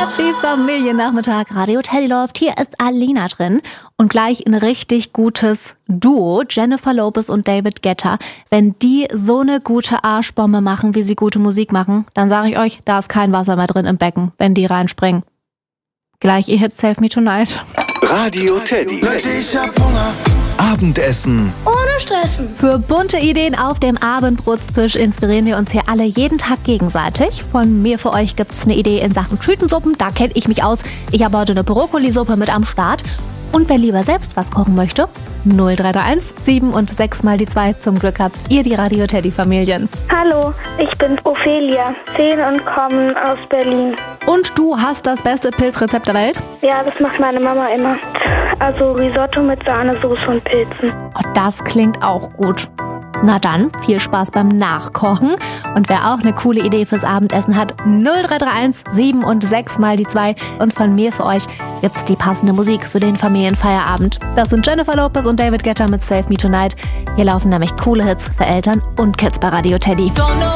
Happy Familiennachmittag, Radio Teddy läuft. Hier ist Alina drin und gleich ein richtig gutes Duo, Jennifer Lopez und David Guetta. Wenn die so eine gute Arschbombe machen, wie sie gute Musik machen, dann sage ich euch, da ist kein Wasser mehr drin im Becken, wenn die reinspringen. Gleich ihr Hit Save Me Tonight. Radio Teddy. Ich hab Hunger. Abendessen. Ohne Stressen. Für bunte Ideen auf dem Abendbrotstisch inspirieren wir uns hier alle jeden Tag gegenseitig. Von mir für euch gibt's eine Idee in Sachen Tütensuppen, da kenne ich mich aus. Ich habe heute eine Brokkolisuppe mit am Start. Und wer lieber selbst was kochen möchte, 0331 7 und 6 mal die 2. Zum Glück habt ihr die Radio Teddy Familien. Hallo, ich bin Ophelia, 10 und komme aus Berlin. Und du hast das beste Pilzrezept der Welt? Ja, das macht meine Mama immer. Also Risotto mit Sahnesoße und Pilzen. Oh, das klingt auch gut. Na dann, viel Spaß beim Nachkochen. Und wer auch eine coole Idee fürs Abendessen hat, 0331 7 und 6 mal die 2. Und von mir für euch gibt's die passende Musik für den Familienfeierabend. Das sind Jennifer Lopez und David Guetta mit Save Me Tonight. Hier laufen nämlich coole Hits für Eltern und Kids bei Radio Teddy.